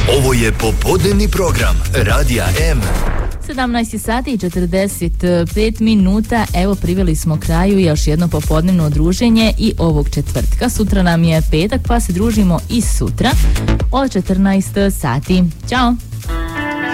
Ovo je popodnevni program Radija M. 17 sati i 45 minuta. Evo, priveli smo kraju još jedno popodnevno druženje i ovog četvrtka. Sutra nam je petak, pa se družimo i sutra od 14 sati. Ćao!